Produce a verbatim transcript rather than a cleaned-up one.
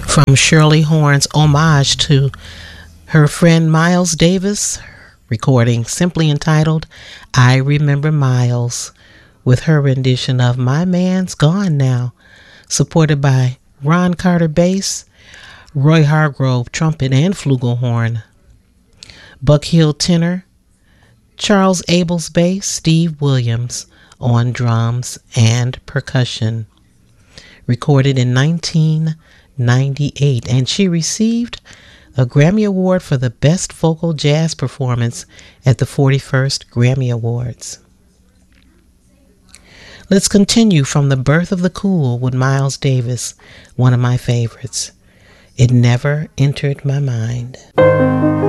From Shirley Horn's homage to her friend Miles Davis, recording simply entitled I Remember Miles, with her rendition of My Man's Gone Now, supported by Ron Carter bass, Roy Hargrove trumpet and flugelhorn, Buck Hill tenor, Charles Abels bass, Steve Williams on drums and percussion. Recorded in nineteen ninety-eight, and she received a Grammy Award for the Best Vocal Jazz Performance at the forty-first Grammy Awards. Let's continue from The Birth of the Cool with Miles Davis, one of my favorites. It Never Entered My Mind.